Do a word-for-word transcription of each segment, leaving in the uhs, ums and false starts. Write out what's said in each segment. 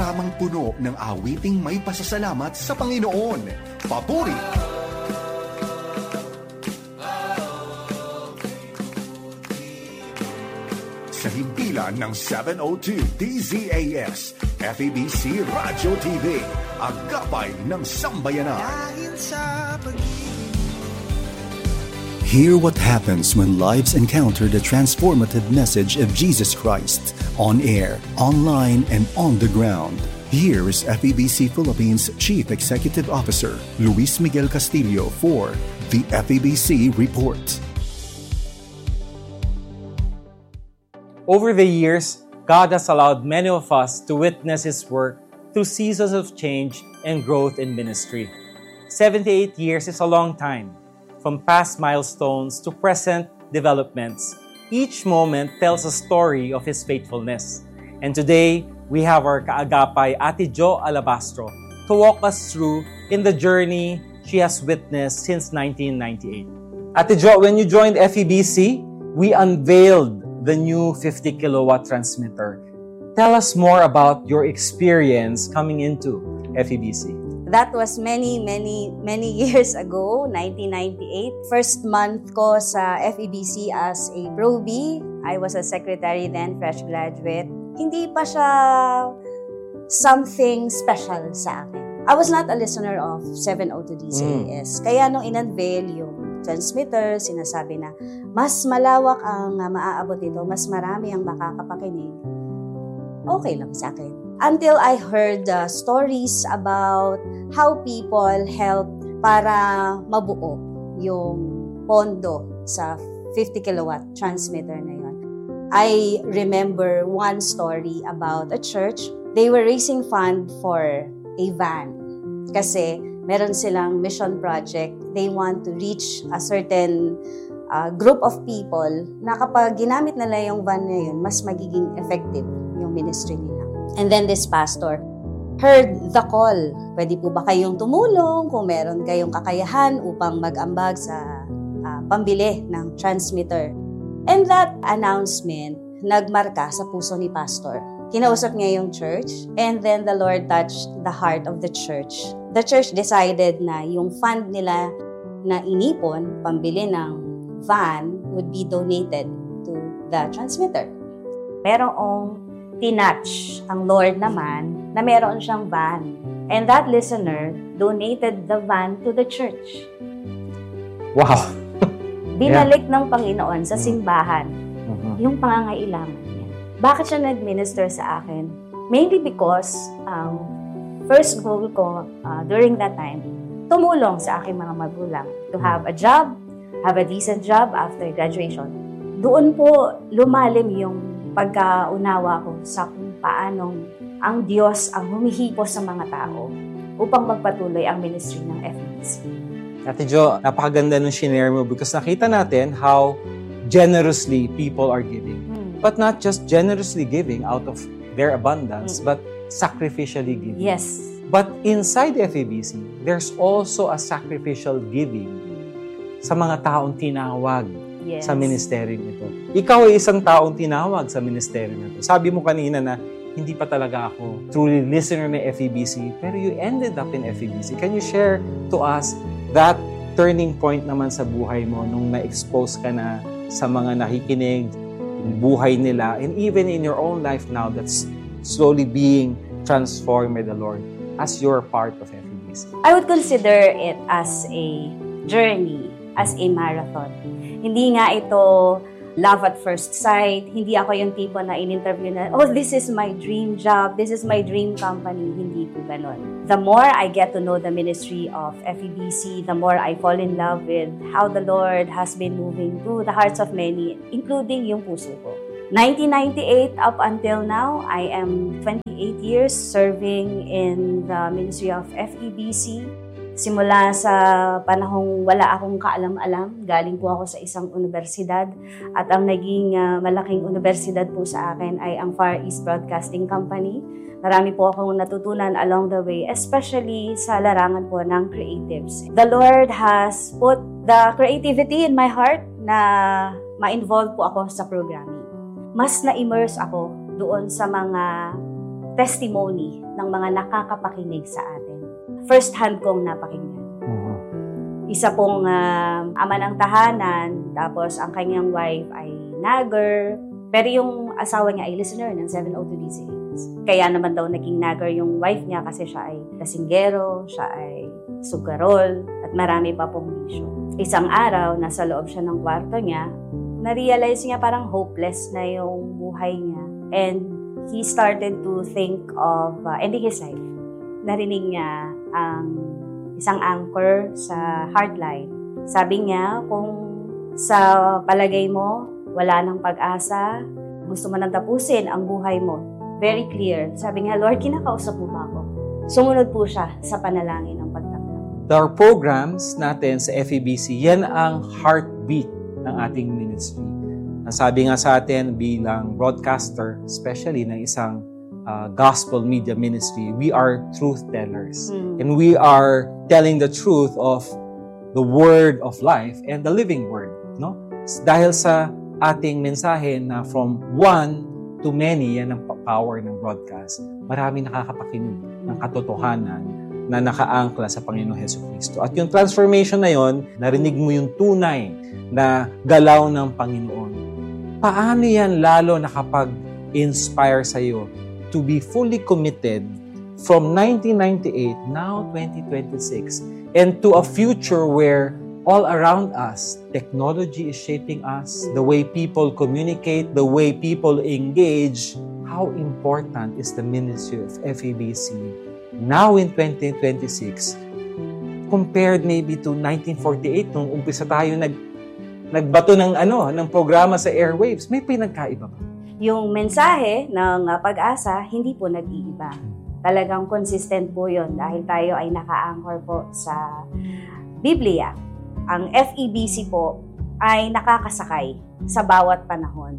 programang puno ng awiting may pasasalamat sa Panginoon. Papuri! Sa himpilan ng seven oh two D Z A S, F E B C Radio T V, agapay ng sambayanan. Dahil sa pag-ibig. Hear what happens when lives encounter the transformative message of Jesus Christ, on air, online, and on the ground. Here is F E B C Philippines Chief Executive Officer Luis Miguel Castillo for the F E B C Report. Over the years, God has allowed many of us to witness His work through seasons of change and growth in ministry. seventy-eight years is a long time. From past milestones to present developments, each moment tells a story of His faithfulness. And today, we have our kaagapay Ate Jo Alabastro to walk us through in the journey she has witnessed since nineteen ninety-eight. Ate Jo, when you joined F E B C, we unveiled the new fifty kilowatt transmitter. Tell us more about your experience coming into F E B C. That was many, many, many years ago, nineteen ninety-eight. First month ko sa F E B C as a probie. I was a secretary then, fresh graduate. Hindi pa siya something special sa akin. I was not a listener of seven oh two D Z A S. Mm. Kaya nung in-unveil yung transmitter, sinasabi na mas malawak ang uh, maaabot nito, mas marami ang makakapakinig. Okay lang sa akin. Until I heard uh, stories about how people help para mabuo yung pondo sa fifty kilowatt transmitter na yun. I remember one story about a church. They were raising fund for a van kasi meron silang mission project. They want to reach a certain uh, group of people na kapag ginamit nila yung van na yun, mas magiging effective yung ministry nila. And then this pastor heard the call. Pwede po ba kayong tumulong kung meron kayong kakayahan upang mag-ambag sa uh, pambili ng transmitter? And that announcement nagmarka sa puso ni pastor. Kinausap niya yung church, and then the Lord touched the heart of the church. The church decided na yung fund nila na inipon, pambili ng van, would be donated to the transmitter. Merong tinatch ang Lord naman na meron siyang van. And that listener donated the van to the church. Wow! Binalik yeah. ng Panginoon sa simbahan uh-huh. yung pangangailangan niya. Bakit siya nag-minister sa akin? Mainly because um, first goal ko uh, during that time, tumulong sa aking mga magulang to have a job, have a decent job after graduation. Doon po lumalim yung pagkaunawa ko sa kung paanong ang Diyos ang humihipos sa mga tao upang magpatuloy ang ministry ng F E B C. Ate Jo, napakaganda nung shinare mo because nakita natin how generously people are giving. Hmm. But not just generously giving out of their abundance, hmm. but sacrificially giving. Yes. But inside F E B C, there's also a sacrificial giving sa mga taong tinawag yes. sa ministeryo nito. Ikaw ay isang taong tinawag sa ministeryo nito. Sabi mo kanina na hindi pa talaga ako truly listener ng F E B C, pero you ended up in F E B C. Can you share to us that turning point naman sa buhay mo nung na-expose ka na sa mga nakikinig, yung buhay nila, and even in your own life now that's slowly being transformed by the Lord as you're part of F E B C? I would consider it as a journey, as a marathon. Hindi nga ito love at first sight. Hindi ako yung tipo na in-interview na, oh, this is my dream job, this is my dream company. Hindi po ganun. The more I get to know the ministry of F E B C, the more I fall in love with how the Lord has been moving through the hearts of many, including yung puso ko. nineteen ninety-eight up until now, I am twenty-eight years serving in the ministry of F E B C. Simula sa panahong wala akong kaalam-alam, galing po ako sa isang universidad at ang naging uh, malaking universidad po sa akin ay ang Far East Broadcasting Company. Marami po akong natutunan along the way, especially sa larangan po ng creatives. The Lord has put the creativity in my heart na ma-involve po ako sa programming. Mas na-immerse ako doon sa mga testimony ng mga nakakapakinig sa atin. First hand kong napakinggan. Mhm. Isa pong uh, ama ng tahanan, tapos ang kanyang wife ay nagger, pero yung asawa niya ay listener ng seven oh two D C A S. Kaya naman daw naging nagger yung wife niya kasi siya ay lasinggero, siya ay sugarol, at marami pa pong bisyo. Isang araw, nasa loob siya ng kwarto niya, na-realize niya parang hopeless na yung buhay niya. And he started to think of uh, ending his life. Narinig niya ang isang anchor sa Heartline. Sabi niya, kung sa palagay mo, wala nang pag-asa, gusto mo nang tapusin ang buhay mo. Very clear. Sabi niya, Lord, kinakausap mo ba ako? Sumunod po siya sa panalangin ng pagtanggap. Our programs natin sa F E B C, yan ang heartbeat ng ating ministry. Sabi nga sa atin bilang broadcaster, especially ng isang uh, gospel media ministry, we are truth tellers. Mm. And we are telling the truth of the word of life and the living word. No? Dahil sa ating mensahe na from one to many, yan ang power ng broadcast. Maraming nakakapakinig ng katotohanan na nakaangkla sa Panginoong Jesucristo. At yung transformation na yon, narinig mo yung tunay na galaw ng Panginoon. Paano yan lalo nakapag-inspire sa'yo to be fully committed from nineteen ninety-eight, now twenty twenty-six, and to a future where all around us, technology is shaping us, the way people communicate, the way people engage. How important is the ministry of F E B C now in twenty twenty-six compared maybe to nineteen forty-eight nung umpisa tayo nag nagbato ng ano ng programa sa airwaves? May pinagkaiba ba? Yung mensahe ng uh, pag-asa, hindi po nag-iiba. Talagang consistent po yun dahil tayo ay naka-anchor po sa Biblia. Ang F E B C po ay nakakasakay sa bawat panahon.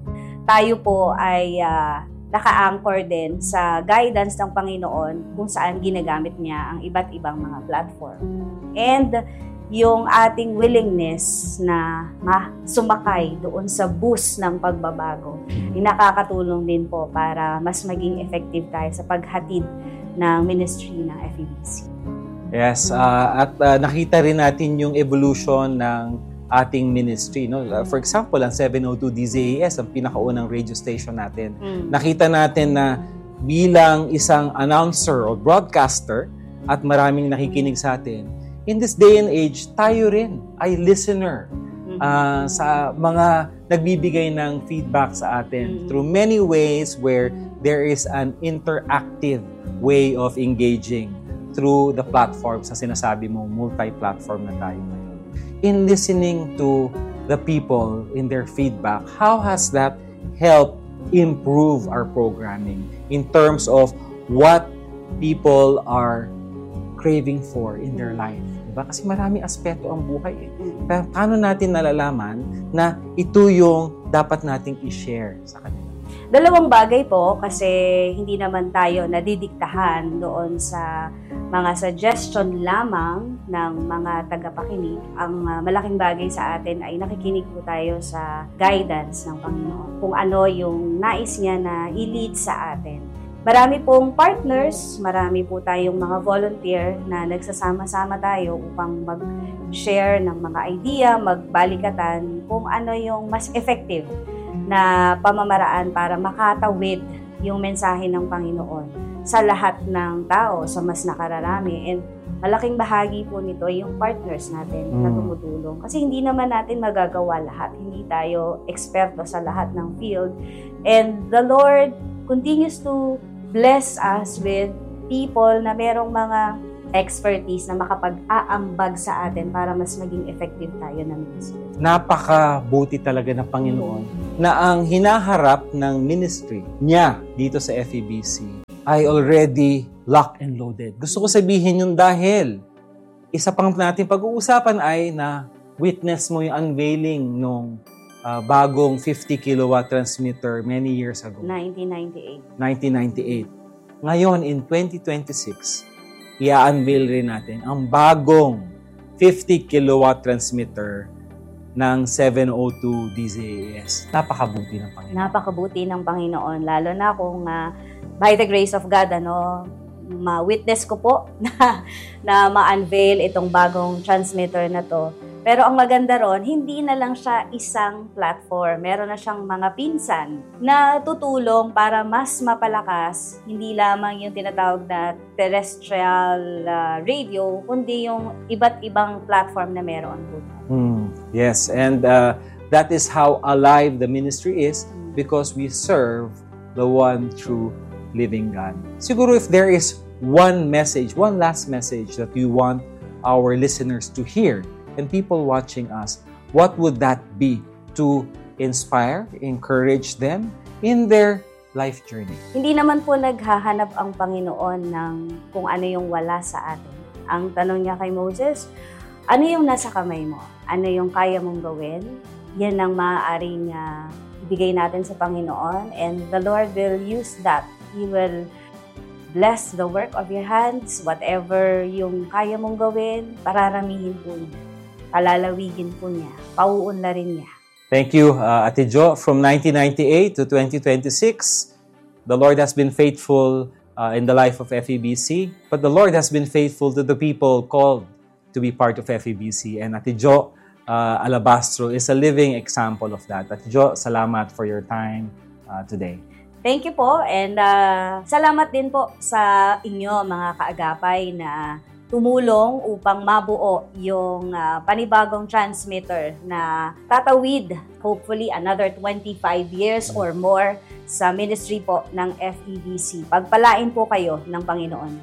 Tayo po ay uh, naka-anchor din sa guidance ng Panginoon kung saan ginagamit niya ang iba't ibang mga platform. And yung ating willingness na ma- sumakay doon sa bus ng pagbabago, ay nakakatulong din po para mas maging effective tayo sa paghatid ng ministry ng F E B C. Yes, uh, at uh, nakita rin natin yung evolution ng ating ministry. No? For example, ang seven oh two D Z A S, ang pinakaunang radio station natin. Mm. Nakita natin na bilang isang announcer o broadcaster at maraming nakikinig sa atin, in this day and age, tayo rin ay listener uh, sa mga nagbibigay ng feedback sa atin Mm. through many ways where there is an interactive way of engaging through the platforms na sinasabi mo, multi-platform na tayo ngayon. In listening to the people in their feedback, how has that helped improve our programming in terms of what people are craving for in their life? Diba? Kasi maraming aspeto ang buhay. Eh. Pero paano natin nalalaman na ito yung dapat nating i-share sa kanila? Dalawang bagay po kasi hindi naman tayo nadidiktahan doon sa mga suggestion lamang ng mga tagapakinig. Ang uh, malaking bagay sa atin ay nakikinig po tayo sa guidance ng Panginoon. Kung ano yung nais niya na i-lead sa atin. Marami pong partners, marami po tayong mga volunteer na nagsasama-sama tayo upang mag-share ng mga idea, magbalikatan kung ano yung mas effective na pamamaraan para makatawid yung mensahe ng Panginoon sa lahat ng tao, sa mas nakararami. And malaking bahagi po nito yung partners natin mm. na tumutulong. Kasi hindi naman natin magagawa lahat. Hindi tayo eksperto sa lahat ng field. And the Lord continues to bless us with people na merong mga expertise na makapag-aambag sa atin para mas maging effective tayo ng ministry. Napakabuti talaga ng Panginoon na ang hinaharap ng ministry niya dito sa F E B C ay already locked and loaded. Gusto ko sabihin yun dahil isa pang natin pag-uusapan ay na witness mo yung unveiling nung uh, bagong fifty kilowatt transmitter many years ago. nineteen ninety-eight. nineteen ninety-eight. Ngayon, in twenty twenty-six, i-unveil rin natin ang bagong fifty kilowatt transmitter ng seven oh two D Z A S. Napakabuti ng Panginoon. Napakabuti ng Panginoon, lalo na kung uh, by the grace of God, ano, ma-witness ko po na, na ma-unveil itong bagong transmitter na to. Pero ang maganda ron, hindi na lang siya isang platform. Meron na siyang mga pinsan na tutulong para mas mapalakas, hindi lamang yung tinatawag na terrestrial uh, radio, kundi yung iba't ibang platform na meron po. Mm, yes, and uh, that is how alive the ministry is because we serve the one true living God. Siguro if there is one message, one last message that we want our listeners to hear and people watching us, what would that be to inspire, encourage them in their life journey? Hindi naman po naghahanap ang Panginoon ng kung ano yung wala sa atin. Ang tanong niya kay Moses, ano yung nasa kamay mo? Ano yung kaya mong gawin? Yan ang maaaring uh, ibigay natin sa Panginoon, and the Lord will use that. He will bless the work of your hands, whatever yung kaya mong gawin, pararamihin po niya. Palalawigin po niya, pauunlarin niya. Thank you, uh, Ate Jo. From nineteen ninety-eight to twenty twenty-six, the Lord has been faithful uh, in the life of F E B C, but the Lord has been faithful to the people called to be part of F E B C. And Ate Jo uh, Alabastro is a living example of that. Ate Jo, salamat for your time uh, today. Thank you po, and uh, salamat din po sa inyo mga kaagapay na tumulong upang mabuo yung uh, panibagong transmitter na tatawid hopefully another twenty-five years or more sa ministry po ng F E B C. Pagpalain po kayo ng Panginoon.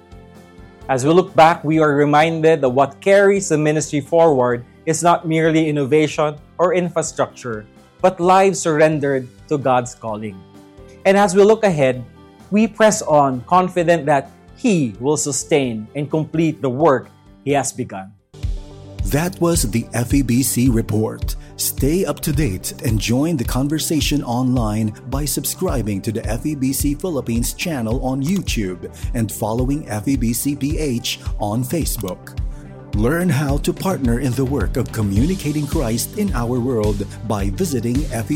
As we look back, we are reminded that what carries the ministry forward is not merely innovation or infrastructure, but lives surrendered to God's calling. And as we look ahead, we press on, confident that He will sustain and complete the work He has begun. That was the F E B C Report. Stay up to date and join the conversation online by subscribing to the F E B C Philippines channel on YouTube and following F E B C P H on Facebook. Learn how to partner in the work of communicating Christ in our world by visiting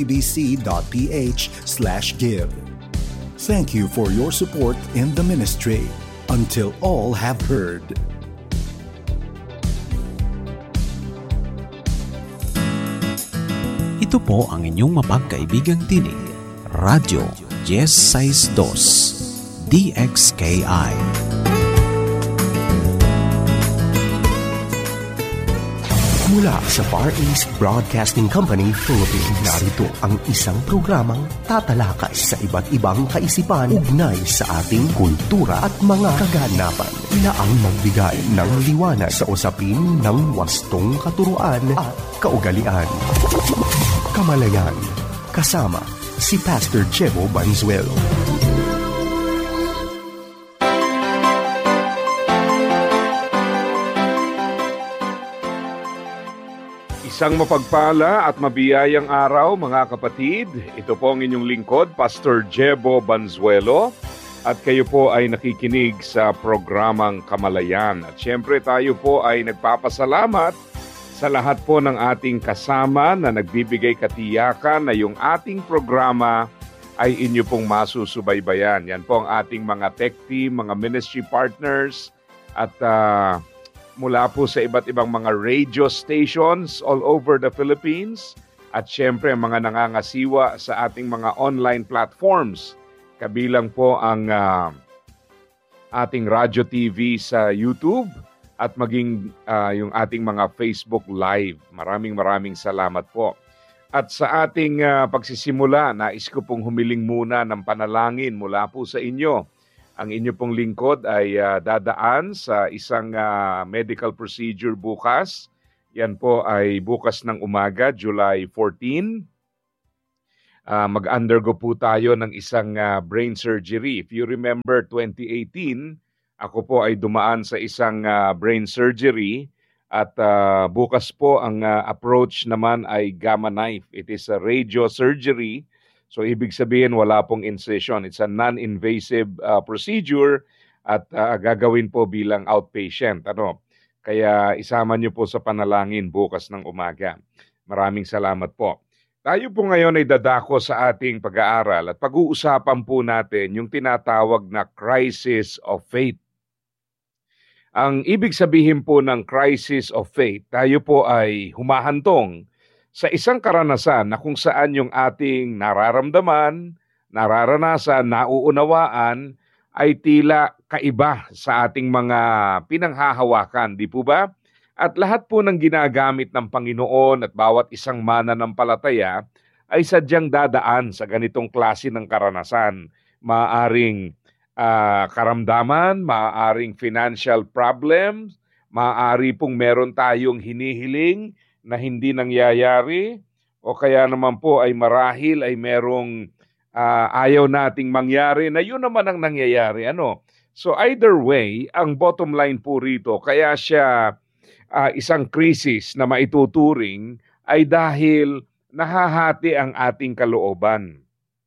febc.ph slash give. Thank you for your support in the ministry. Until all have heard. Ito po ang inyong mapagkaibigang tinig, Radyo Yes sixty-two, D X K I. Mula sa Far East Broadcasting Company, Philippines, narito ang isang programang tatalakay sa iba't ibang kaisipan ugnay sa ating kultura at mga kaganapan na ang magbigay ng liwanag sa usapin ng wastong katuruan at kaugalian. Kamalayan, kasama si Pastor Jebo Banzuelo. Isang mapagpala at mabiyayang araw mga kapatid. Ito po ang inyong lingkod, Pastor Jebo Banzuelo. At kayo po ay nakikinig sa programang Kamalayan. At syempre tayo po ay nagpapasalamat sa lahat po ng ating kasama na nagbibigay katiyakan na yung ating programa ay inyo pong masusubaybayan. Yan po ang ating mga tech team, mga ministry partners at uh, mula po sa iba't ibang mga radio stations all over the Philippines at syempre mga nangangasiwa sa ating mga online platforms. Kabilang po ang uh, ating Radyo T V sa YouTube at maging uh, yung ating mga Facebook Live. Maraming maraming salamat po. At sa ating uh, pagsisimula, nais ko pong humiling muna ng panalangin mula po sa inyo. Ang inyo pong lingkod ay uh, dadaan sa isang uh, medical procedure bukas. Yan po ay bukas ng umaga, July fourteenth. Uh, mag-undergo po tayo ng isang uh, brain surgery. If you remember, twenty eighteen, ako po ay dumaan sa isang uh, brain surgery at uh, bukas po ang uh, approach naman ay gamma knife. It is a radio surgery. So, ibig sabihin, wala pong incision. It's a non-invasive uh, procedure at uh, gagawin po bilang outpatient. Ano? Kaya isama niyo po sa panalangin bukas ng umaga. Maraming salamat po. Tayo po ngayon ay dadako sa ating pag-aaral at pag-uusapan po natin yung tinatawag na crisis of faith. Ang ibig sabihin po ng crisis of faith, tayo po ay humahantong sa isang karanasan na kung saan yung ating nararamdaman, nararanasan, nauunawaan ay tila kaiba sa ating mga pinanghahawakan, di po ba? At lahat po ng ginagamit ng Panginoon at bawat isang mananampalataya ay sadyang dadaan sa ganitong klase ng karanasan. Maaaring uh, karamdaman, maaaring financial problems, maaari pong meron tayong hinihiling na hindi nangyayari, o kaya naman po ay marahil ay merong uh, ayaw nating mangyari na yun naman ang nangyayari. Ano? So either way, ang bottom line po rito, kaya siya Uh, isang krisis na maituturing ay dahil nahahati ang ating kalooban.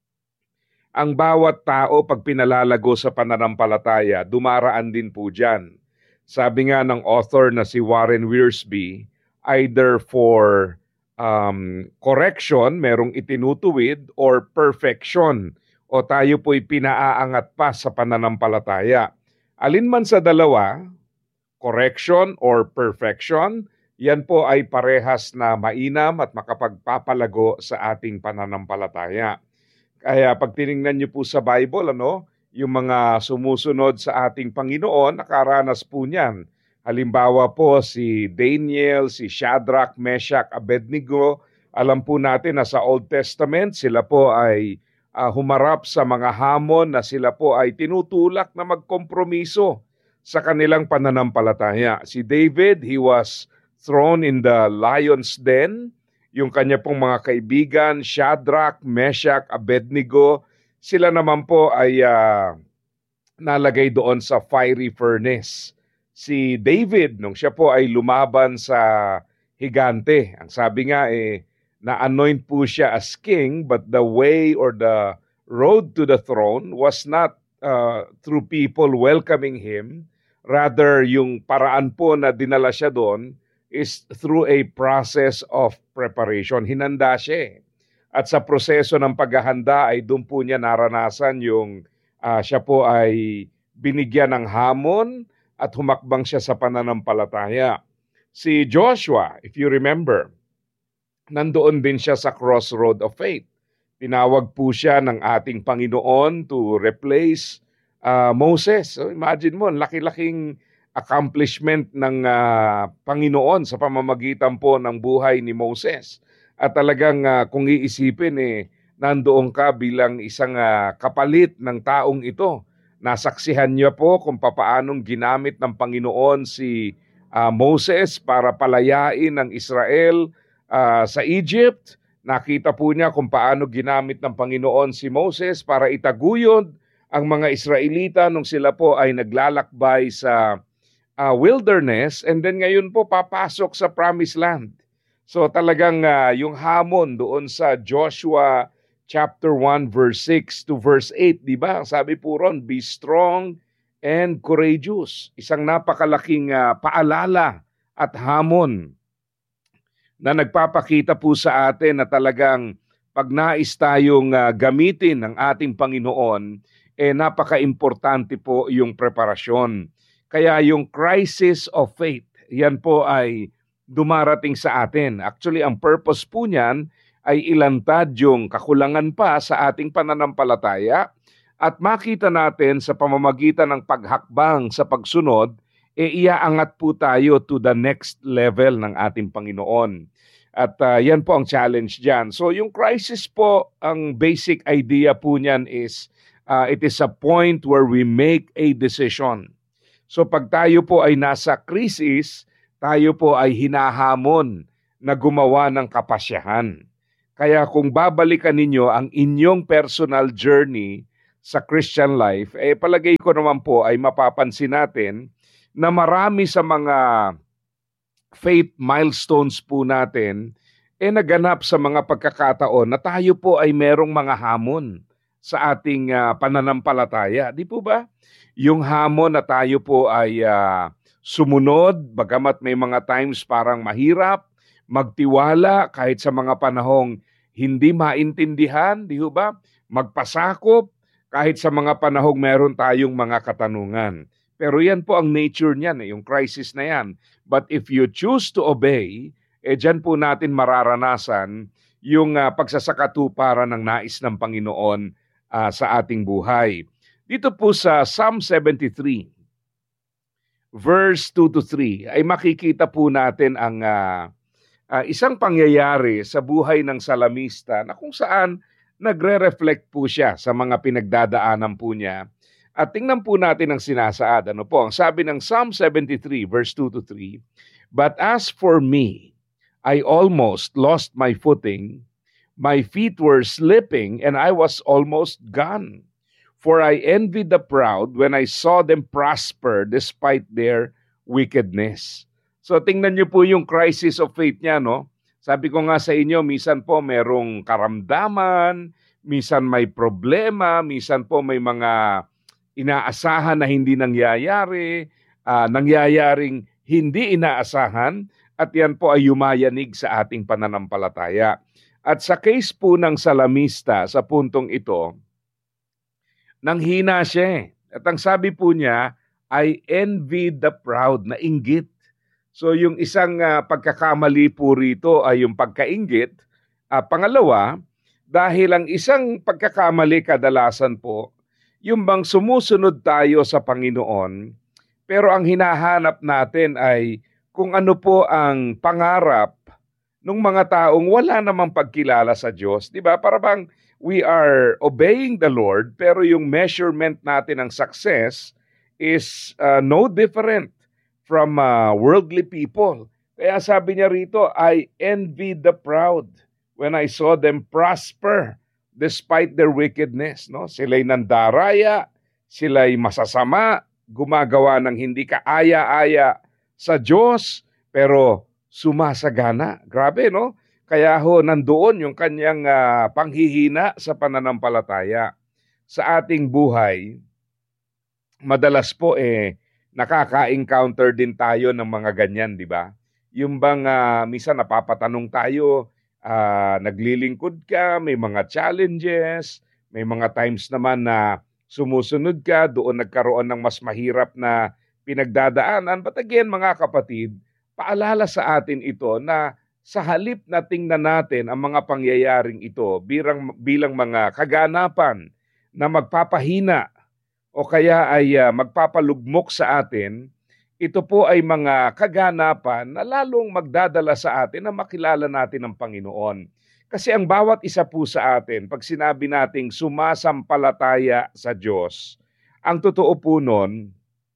Ang bawat tao pag pinalalago sa pananampalataya, dumaraan din po dyan. Sabi nga ng author na si Warren Wiersbe, either for um, correction, merong itinutuwid, or perfection, o tayo po'y pinaaangat pa sa pananampalataya. Alin man sa dalawa, correction or perfection, yan po ay parehas na mainam at makapagpapalago sa ating pananampalataya. Kaya pag tiningnan niyo po sa Bible, ano, yung mga sumusunod sa ating Panginoon, nakaranas po niyan. Halimbawa po si Daniel, si Shadrach, Meshach, Abednego. Alam po natin na sa Old Testament, sila po ay uh, humarap sa mga hamon na sila po ay tinutulak na magkompromiso sa kanilang pananampalataya. Si David, he was thrown in the lion's den. Yung kanya pong mga kaibigan, Shadrach, Meshach, Abednego, sila naman po ay uh, nalagay doon sa fiery furnace. Si David, nung siya po ay lumaban sa higante, ang sabi nga eh, na-anoint po siya as king, but the way or the road to the throne was not uh, through people welcoming him. Rather, yung paraan po na dinala siya doon is through a process of preparation. Hinanda siya. At sa proseso ng paghahanda ay doon po niya naranasan yung uh, siya po ay binigyan ng hamon at humakbang siya sa pananampalataya. Si Joshua, if you remember, nandoon din siya sa crossroad of faith. Tinawag po siya ng ating Panginoon to replace Uh, Moses. So imagine mo, laki-laking accomplishment ng uh, Panginoon sa pamamagitan po ng buhay ni Moses. At talagang uh, kung iisipin, eh, nandoon ka bilang isang uh, kapalit ng taong ito. Nasaksihan niya po kung papaanong ginamit ng Panginoon si uh, Moses para palayain ng Israel uh, sa Egypt. Nakita po niya kung paano ginamit ng Panginoon si Moses para itaguyod ang mga Israelita nung sila po ay naglalakbay sa uh, wilderness, and then ngayon po papasok sa promised land. So talagang uh, yung hamon doon sa Joshua chapter one verse six to verse eight, di ba? Sabi po ron, be strong and courageous. Isang napakalaking uh, paalala at hamon na nagpapakita po sa atin na talagang pag nais tayong uh, gamitin ng ating Panginoon, eh napaka-importante po yung preparasyon. Kaya yung crisis of faith, yan po ay dumarating sa atin. Actually, ang purpose po niyan ay ilantad yung kakulangan pa sa ating pananampalataya at makita natin sa pamamagitan ng paghakbang sa pagsunod, eh iaangat po tayo to the next level ng ating Panginoon. At uh, yan po ang challenge dyan. So yung crisis po, ang basic idea po niyan is Uh, it is a point where we make a decision. So pag tayo po ay nasa krisis, tayo po ay hinahamon na gumawa ng kapasyahan. Kaya kung babalikan ninyo ang inyong personal journey sa Christian life, eh palagay ko naman po ay mapapansin natin na marami sa mga faith milestones po natin eh naganap sa mga pagkakataon na tayo po ay merong mga hamon sa ating uh, pananampalataya. Di po ba? Yung hamon na tayo po ay uh, sumunod, bagamat may mga times parang mahirap, magtiwala kahit sa mga panahong hindi maintindihan, di ho ba? Magpasakop kahit sa mga panahong meron tayong mga katanungan. Pero yan po ang nature niyan, eh, yung crisis na yan. But if you choose to obey, eh dyan po natin mararanasan yung uh, pagsasakatuparan ng nais ng Panginoon uh, sa ating buhay. Dito po sa Psalm seventy-three, verse two to three, ay makikita po natin ang uh, uh, isang pangyayari sa buhay ng salamista na kung saan nagre-reflect po siya sa mga pinagdadaanan po niya. At tingnan po natin ang sinasaad. Ano po? Ang sabi ng Psalm seventy-three, verse two to three, "But as for me, I almost lost my footing. My feet were slipping, and I was almost gone. For I envied the proud when I saw them prosper despite their wickedness." So tingnan niyo po yung crisis of faith niya, no? Sabi ko nga sa inyo, minsan po merong karamdaman, minsan may problema, minsan po may mga inaasahan na hindi nangyayari, uh, nangyayaring hindi inaasahan, at yan po ay yumayanig sa ating pananampalataya. At sa case po ng salamista sa puntong ito, nanghina siya. At ang sabi po niya, I envy the proud, na inggit. So yung isang uh, pagkakamali po rito ay yung pagkainggit. Uh, pangalawa, dahil ang isang pagkakamali kadalasan po, yung bang sumusunod tayo sa Panginoon, pero ang hinahanap natin ay kung ano po ang pangarap ng mga taong wala namang pagkilala sa Diyos. Diba? Para bang we are obeying the Lord, pero yung measurement natin ng success is uh, no different from uh, worldly people. Kaya sabi niya rito, I envy the proud when I saw them prosper despite their wickedness. No? Sila'y nandaraya, sila'y masasama, gumagawa ng hindi kaaya-aya sa Diyos, pero sumasagana. Grabe, no? Kaya ho, nandoon yung kanyang uh, panghihina sa pananampalataya. Sa ating buhay, madalas po eh, nakaka-encounter din tayo ng mga ganyan, di ba? Yung bang uh, minsan napapatanong tayo, uh, naglilingkod ka, may mga challenges, may mga times naman na sumusunod ka, doon nagkaroon ng mas mahirap na pinagdadaanan. But again, mga kapatid, paalala sa atin ito na sa halip na tingnan natin ang mga pangyayaring ito bilang, bilang mga kaganapan na magpapahina o kaya ay uh, magpapalugmok sa atin, ito po ay mga kaganapan na lalong magdadala sa atin na makilala natin ang Panginoon. Kasi ang bawat isa po sa atin, pag sinabi nating sumasampalataya sa Diyos, ang totoo po nun,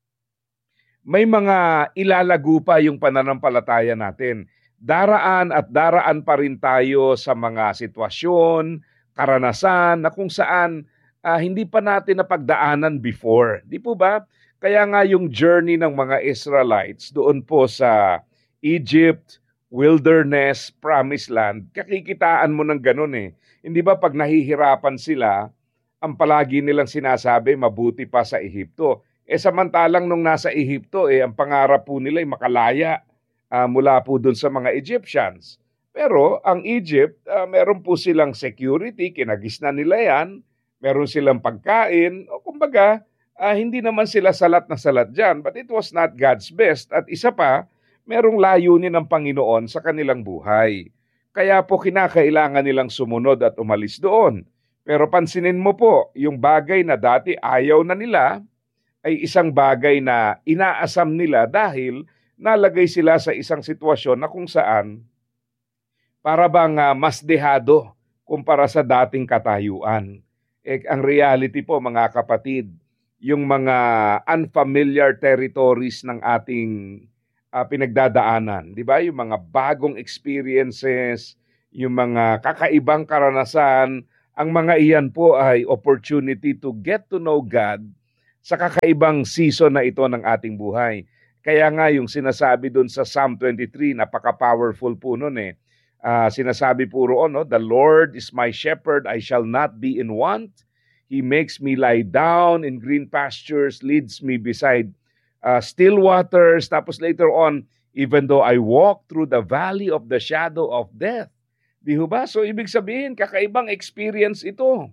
may mga ilalago pa yung pananampalataya natin. Daraan at daraan pa rin tayo sa mga sitwasyon, karanasan na kung saan uh, hindi pa natin napagdaanan before. Di po ba? Kaya nga yung journey ng mga Israelites doon po sa Egypt, wilderness, promised land, kakikitaan mo ng ganun eh. Hindi ba pag nahihirapan sila, ang palagi nilang sinasabi, mabuti pa sa Ehipto. Eh samantalang nung nasa Ehipto, eh, ang pangarap po nila ay makalaya uh, mula po dun sa mga Egyptians. Pero ang Egypt, uh, meron po silang security, kinagisnan nila yan, meron silang pagkain, o kumbaga, Uh, hindi naman sila salat na salat dyan, but it was not God's best. At isa pa, merong layunin ng Panginoon sa kanilang buhay. Kaya po kinakailangan nilang sumunod at umalis doon. Pero pansinin mo po, yung bagay na dati ayaw na nila, ay isang bagay na inaasam nila dahil nalagay sila sa isang sitwasyon na kung saan para bang uh, mas dehado kumpara sa dating katayuan. Eh, ang reality po mga kapatid, yung mga unfamiliar territories ng ating uh, pinagdadaanan. Di ba? Yung mga bagong experiences, yung mga kakaibang karanasan, ang mga iyan po ay opportunity to get to know God sa kakaibang season na ito ng ating buhay. Kaya nga yung sinasabi dun sa Psalm twenty-three, napaka-powerful po nun eh. Uh, sinasabi po roon, no? The Lord is my shepherd, I shall not be in want. He makes me lie down in green pastures, leads me beside uh, still waters. Tapos later on, Even though I walk through the valley of the shadow of death. Di ho ba? So ibig sabihin, kakaibang experience ito.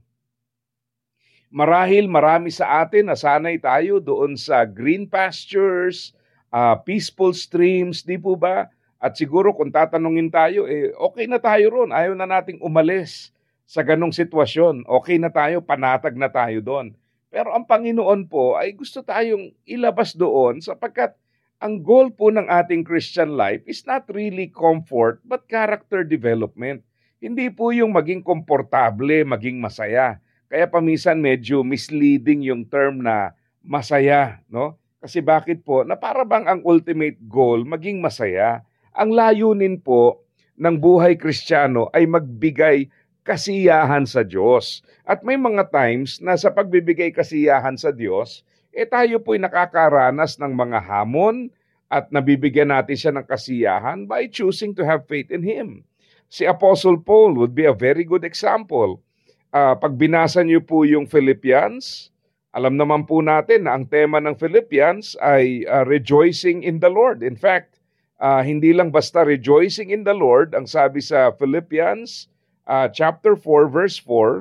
Marahil marami sa atin, nasanay tayo doon sa green pastures, uh, peaceful streams, di po ba? At siguro kung tatanungin tayo, eh, okay na tayo ron. Ayaw na nating umalis sa ganong sitwasyon. Okay na tayo, panatag na tayo doon. Pero ang Panginoon po ay gusto tayong ilabas doon sapagkat ang goal po ng ating Christian life is not really comfort but character development. Hindi po yung maging komportable, maging masaya. Kaya paminsan medyo misleading yung term na masaya, no? Kasi bakit po? Na para bang ang ultimate goal maging masaya. Ang layunin po ng buhay Kristiyano ay magbigay kasiyahan sa Diyos. At may mga times na sa pagbibigay kasiyahan sa Diyos, eh tayo po'y nakakaranas ng mga hamon at nabibigyan natin siya ng kasiyahan by choosing to have faith in Him. Si Apostle Paul would be a very good example. Uh, pag binasa niyo po yung Philippians, alam naman po natin na ang tema ng Philippians ay uh, rejoicing in the Lord. In fact, uh, hindi lang basta rejoicing in the Lord, ang sabi sa Philippians uh, chapter four verse four,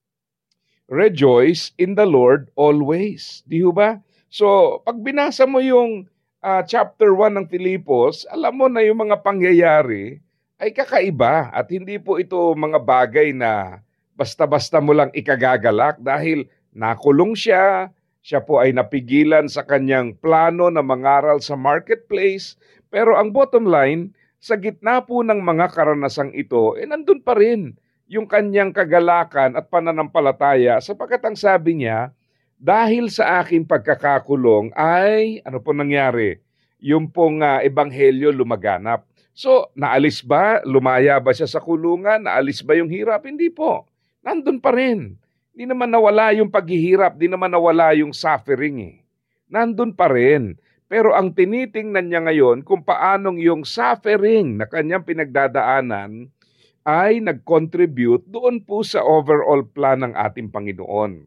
rejoice in the Lord always. Di ho ba? So, pag binasa mo yung uh, chapter one ng Filipos, alam mo na yung mga pangyayari ay kakaiba at hindi po ito mga bagay na basta-basta mo lang ikagagalak dahil nakulong siya, siya po ay napigilan sa kanyang plano na mangaral sa marketplace. Pero ang bottom line, sa gitna po ng mga karanasang ito, eh nandun pa rin yung kanyang kagalakan at pananampalataya sapagkat ang sabi niya, dahil sa aking pagkakakulong ay, ano po nangyari? Yung pong uh, ebanghelyo lumaganap. So, naalis ba? Lumaya ba siya sa kulungan? Naalis ba yung hirap? Hindi po. Nandun pa rin. Di naman nawala yung paghihirap, di naman nawala yung suffering eh. Nandun pa rin. Pero ang tinitingnan niya ngayon kung paanong yung suffering na kanyang pinagdadaanan ay nag-contribute doon po sa overall plan ng ating Panginoon.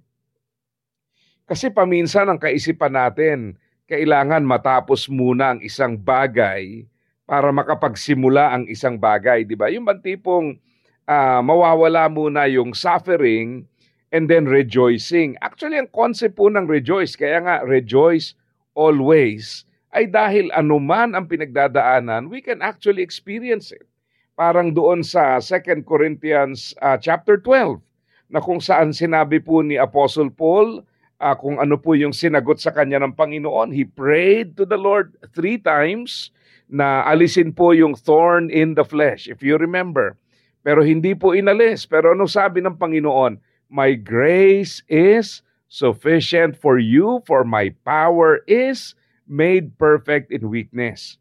Kasi paminsan ang kaisipan natin, kailangan matapos muna ang isang bagay para makapagsimula ang isang bagay. Di ba? Yung bang tipong Uh, mawawala muna yung suffering and then rejoicing. Actually, ang concept po ng rejoice, kaya nga rejoice always, ay dahil anuman ang pinagdadaanan, we can actually experience it. Parang doon sa Second Corinthians uh, chapter twelve, na kung saan sinabi po ni Apostle Paul, uh, kung ano po yung sinagot sa kanya ng Panginoon. He prayed to the Lord three times na alisin po yung thorn in the flesh, if you remember. Pero hindi po inalis. Pero ano sabi ng Panginoon? My grace is sufficient for you, for my power is made perfect in weakness.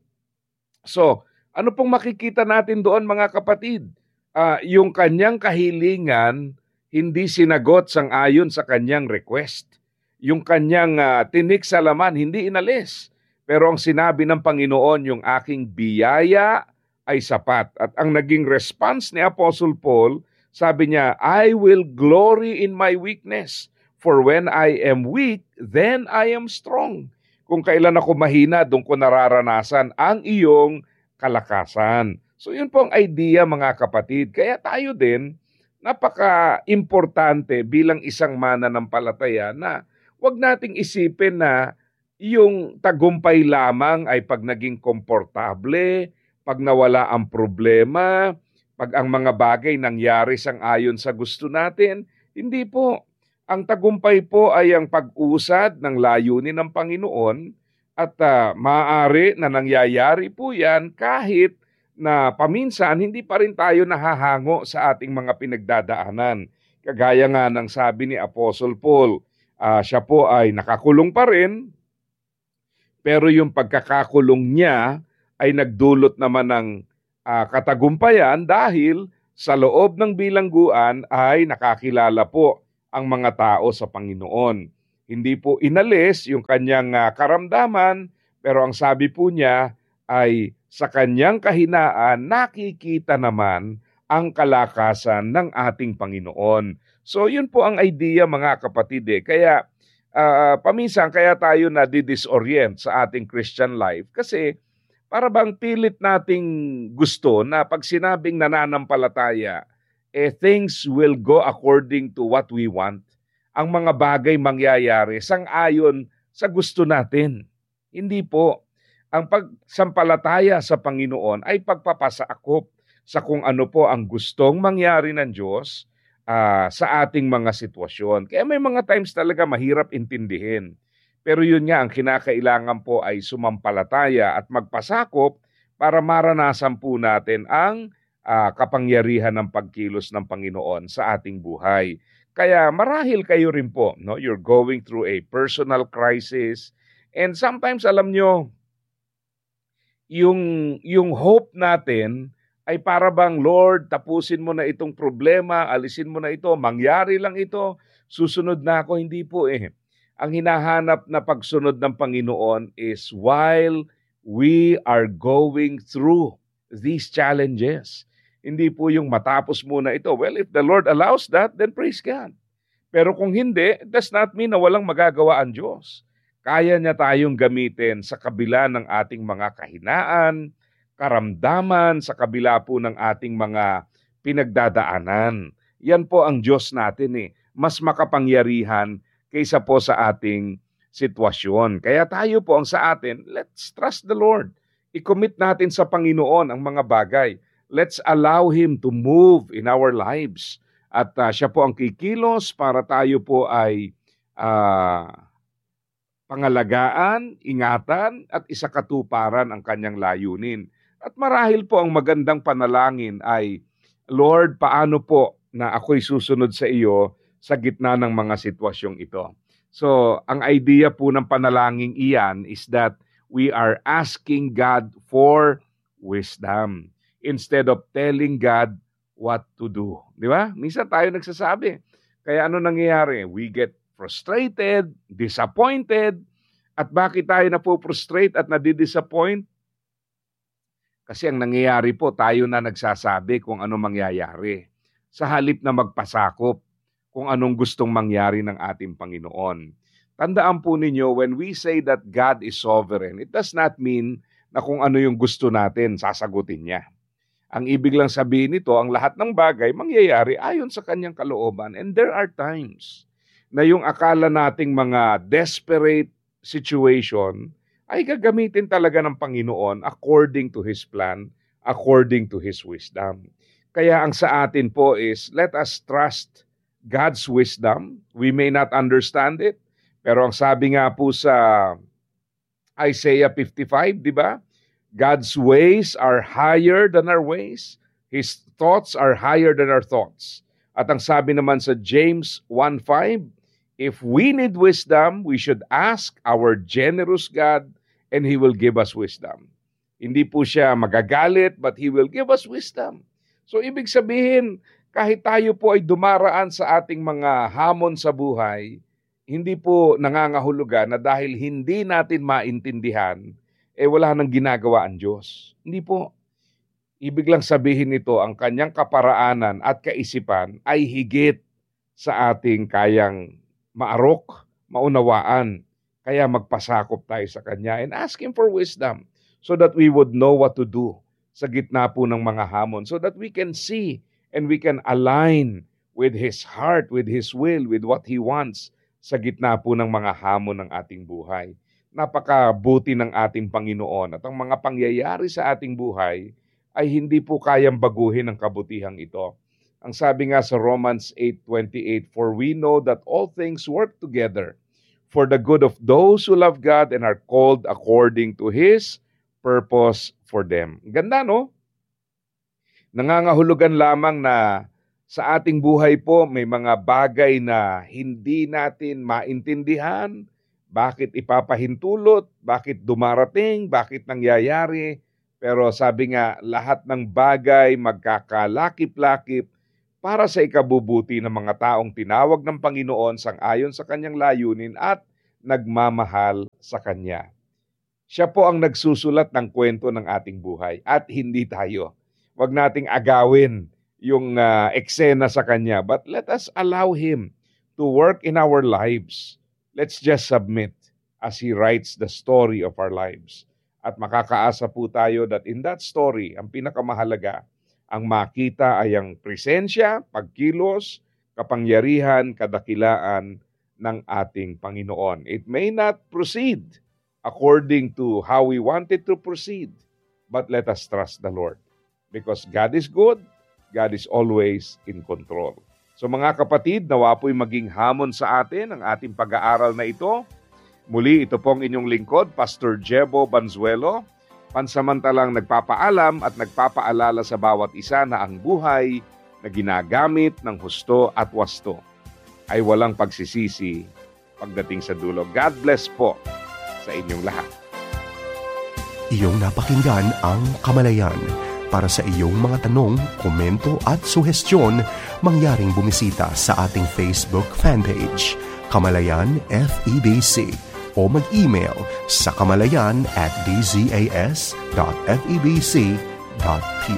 So, ano pong makikita natin doon mga kapatid? Uh, yung kanyang kahilingan, hindi sinagot sang-ayon sa kanyang request. Yung kanyang uh, tinik sa laman, hindi inalis. Pero ang sinabi ng Panginoon, yung aking biyaya ay sapat. At ang naging response ni Apostle Paul, sabi niya, I will glory in my weakness, for when I am weak, then I am strong. Kung kailan ako mahina, doon ko nararanasan ang iyong kalakasan. So yun po ang idea mga kapatid. Kaya tayo din, napaka-importante bilang isang mananampalataya na wag nating isipin na yung tagumpay lamang ay pag naging komportable, pag nawala ang problema, pag ang mga bagay nangyari sang-ayon sa gusto natin. Hindi po. Ang tagumpay po ay ang pag-usad ng layunin ng Panginoon at uh, maaari na nangyayari po yan kahit na paminsan hindi pa rin tayo nahahango sa ating mga pinagdadaanan. Kagaya nga ng sabi ni Apostle Paul, uh, siya po ay nakakulong pa rin, pero yung pagkakakulong niya ay nagdulot naman ng uh, katagumpayan dahil sa loob ng bilangguan ay nakakilala po ang mga tao sa Panginoon. Hindi po inalis yung kanyang uh, karamdaman, pero ang sabi po niya ay sa kanyang kahinaan nakikita naman ang kalakasan ng ating Panginoon. So yun po ang idea mga kapatid eh. Kaya uh, paminsan kaya tayo na didisorient sa ating Christian life kasi para bang pilit nating gusto na pag sinabing nananampalataya, eh things will go according to what we want. Ang mga bagay mangyayari sang-ayon sa gusto natin. Hindi po. Ang pagsampalataya sa Panginoon ay pagpapasakop sa kung ano po ang gustong mangyari ng Diyos uh, sa ating mga sitwasyon. Kaya may mga times talaga mahirap intindihin. Pero yun nga, ang kinakailangan po ay sumampalataya at magpasakop para maranasan po natin ang uh, kapangyarihan ng pagkilos ng Panginoon sa ating buhay. Kaya marahil kayo rin po, no? You're going through a personal crisis and sometimes alam nyo, yung, yung hope natin ay para bang, Lord, tapusin mo na itong problema, alisin mo na ito, mangyari lang ito, susunod na ako. Hindi po eh. Ang hinahanap na pagsunod ng Panginoon is while we are going through these challenges. Hindi po yung matapos muna ito. Well, if the Lord allows that, then praise God. Pero kung hindi, it does not mean na walang magagawa ang Diyos. Kaya niya tayong gamitin sa kabila ng ating mga kahinaan, karamdaman, sa kabila po ng ating mga pinagdadaanan. Yan po ang Diyos natin eh. Mas makapangyarihan kaysa po sa ating sitwasyon. Kaya tayo po ang sa atin, let's trust the Lord. I-commit natin sa Panginoon ang mga bagay. Let's allow Him to move in our lives. At uh, siya po ang kikilos para tayo po ay uh, pangalagaan, ingatan, at isakatuparan ang kanyang layunin. At marahil po ang magandang panalangin ay, Lord, paano po na ako'y susunod sa iyo sa gitna ng mga sitwasyong ito? So, ang idea po ng panalangin iyan is that we are asking God for wisdom instead of telling God what to do. Di ba? Minsan tayo nagsasabi. Kaya ano nangyayari? We get frustrated, disappointed. At bakit tayo na po frustrate at nadidisappoint? Kasi ang nangyayari po, tayo na nagsasabi kung ano mangyayari. Sa halip na magpasakop kung anong gustong mangyari ng ating Panginoon. Tandaan po ninyo, when we say that God is sovereign, it does not mean na kung ano yung gusto natin, sasagutin niya. Ang ibig lang sabihin nito, ang lahat ng bagay mangyayari ayon sa kanyang kalooban. And there are times na yung akala nating mga desperate situation ay gagamitin talaga ng Panginoon according to His plan, according to His wisdom. Kaya ang sa atin po is, let us trust God's wisdom. We may not understand it, pero ang sabi nga po sa Isaiah fifty-five, di ba? God's ways are higher than our ways. His thoughts are higher than our thoughts. At ang sabi naman sa James one five, if we need wisdom, we should ask our generous God and He will give us wisdom. Hindi po siya magagalit, but He will give us wisdom. So ibig sabihin, kahit tayo po ay dumaraan sa ating mga hamon sa buhay, hindi po nangangahulugan na dahil hindi natin maintindihan, eh wala nang ginagawa ang Diyos. Hindi po. Ibig lang sabihin nito, ang kanyang kaparaanan at kaisipan ay higit sa ating kayang maarok, maunawaan. Kaya magpasakop tayo sa Kanya and ask Him for wisdom so that we would know what to do sa gitna po ng mga hamon, so that we can see and we can align with His heart, with His will, with what He wants sa gitna po ng mga hamon ng ating buhay. Napakabuti ng ating Panginoon at ang mga pangyayari sa ating buhay ay hindi po kayang baguhin ang kabutihang ito. Ang sabi nga sa Romans eight twenty-eight, for we know that all things work together for the good of those who love God and are called according to His purpose for them. Ganda, no? Nangangahulugan lamang na sa ating buhay po may mga bagay na hindi natin maintindihan, bakit ipapahintulot, bakit dumarating, bakit nangyayari. Pero sabi nga, lahat ng bagay magkakalakip-lakip para sa ikabubuti ng mga taong tinawag ng Panginoon sang-ayon sa kanyang layunin at nagmamahal sa Kanya. Siya po ang nagsusulat ng kwento ng ating buhay at hindi tayo. Huwag nating agawin yung uh, eksena sa Kanya, but let us allow Him to work in our lives. Let's just submit as He writes the story of our lives. At makakaasa po tayo that in that story, ang pinakamahalaga, ang makita ay ang presensya, pagkilos, kapangyarihan, kadakilaan ng ating Panginoon. It may not proceed according to how we want it to proceed, but let us trust the Lord. Because God is good, God is always in control. So mga kapatid, nawa po'y maging hamon sa atin ang ating pag-aaral na ito. Muli, ito pong inyong lingkod, Pastor Jebo Banzuelo, pansamantalang nagpapaalam at nagpapaalala sa bawat isa na ang buhay na ginagamit ng husto at wasto ay walang pagsisisi pagdating sa dulo. God bless po sa inyong lahat. Iyong napakinggan ang Kamalayan. Para sa iyong mga tanong, komento at suhestyon, mangyaring bumisita sa ating Facebook fanpage, Kamalayan F E B C, o mag-email sa kamalayan at d z a s dot f e b c dot p